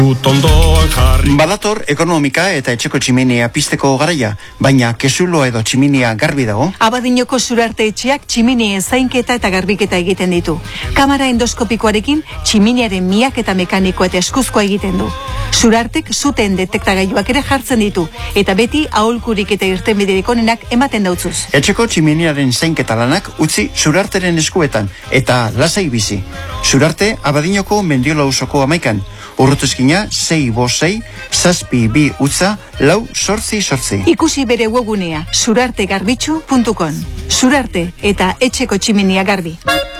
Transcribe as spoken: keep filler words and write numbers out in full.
Badator ekonomika eta etxeko tximinia pizteko garaia, baina kezulo edo tximinia garbi dago? Abadiñoko Zurarte etxeak tximinien zainketa eta garbiketa egiten ditu. Kamara endoskopikoarekin tximiniaren miaketa mekanikoa eta eskuzkoa egiten du. Zurartek zuten detektagailuak ere jartzen ditu, eta beti aholkurik eta irtenbiderik onenak ematen dautzuz. Etxeko tximiniaren zainketa lanak utzi Zurarteren eskuetan, eta lasai bizi. Zurarte Abadiñoko Mendiola auzoko amaikan. Urrutuzkina sei bosei, zazpi bi utza, lau sortzi sortzi. Ikusi bere webgunea zurartegarbitzu puntu com. Zurarte eta etxeko tximinia garbi.